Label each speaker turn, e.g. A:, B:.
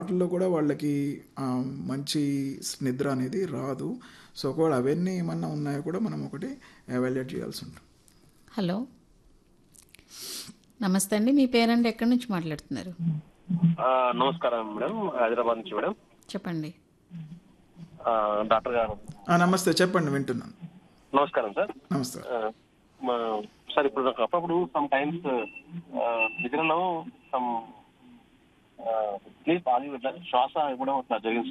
A: వాటిల్లో కూడా వాళ్ళకి మంచి నిద్ర అనేది రాదు. సో ఒకవేళ అవన్నీ ఏమన్నా ఉన్నాయో కూడా మనం ఒకటి ఎవాల్యుయేట్ చేయాల్సి ఉంటుంది.
B: హలో, నమస్తే అండి. మీ పేరండి, ఎక్కడి నుంచి మాట్లాడుతున్నారు?
C: నమస్కారం మేడం, హైదరాబాద్ నుంచి మేడం.
B: చెప్పండి.
C: డాక్టర్ గారు
A: నమస్తే, చెప్పండి, వింటున్నాను.
C: నమస్కారం సార్.
A: నమస్తే.
C: సార్ ఇప్పుడు నాకు అప్పుడప్పుడు సమ్ టైమ్స్ నిద్రలో సమ్ స్లీప్ ఆగి శ్వాస ఇవ్వడం అట్లా జరిగింది సార్.